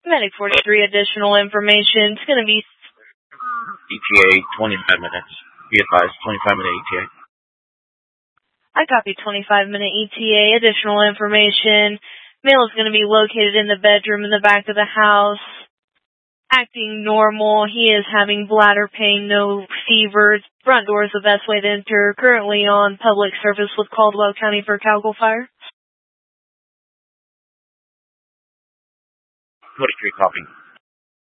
Medic 43, additional information. It's going to be ETA 25 minutes. Be advised, 25-minute ETA. I copy 25-minute ETA, additional information. Male is going to be located in the bedroom in the back of the house. Acting normal. He is having bladder pain, no fever. Front door is the best way to enter. Currently on public service with Caldwell County for Calgo Fire. 43 copy.